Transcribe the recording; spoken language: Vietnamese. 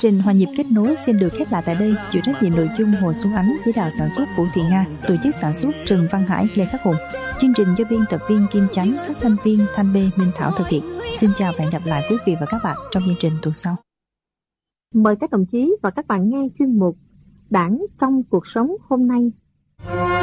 trình Hòa nhịp kết nối xin được khép lại tại đây. Chịu trách nhiệm nội dung Hồ Xuân Ánh, chỉ đạo sản xuất Vũ Thị Nga, tổ chức sản xuất Trần Văn Hải, Lê Khắc Hùng. Chương trình do biên tập viên Kim Chánh, phát thanh viên Thanh Bê, Minh Thảo thực hiện. Xin chào và hẹn gặp lại quý vị và các bạn trong chương trình tuần sau. Mời các đồng chí và các bạn nghe chuyên mục Đảng trong cuộc sống hôm nay.